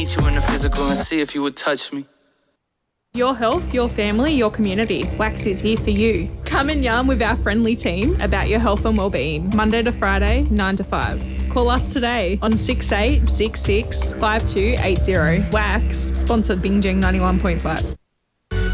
Meet you in the physical and see if you would touch me. Your health, your family, your community. Wax is here for you. Come and yarn with our friendly team about your health and wellbeing. Monday to Friday, 9 to 5. Call us today on 6866 5280. Wax, sponsored Bingjing 91.5.